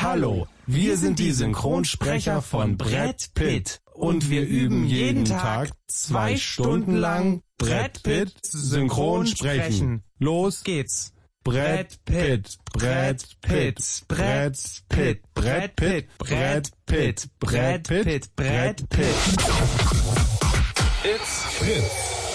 Hallo, wir sind die Synchronsprecher von Brad Pitt und wir üben jeden Tag 2 Stunden lang Brad Pitt synchron sprechen. Los geht's. Brad Pitt, Brad Pitt, Brad Pitt, Brad Pitt, Brad Pitt, Brad Pitt, Brad Pitt. It's Fritz.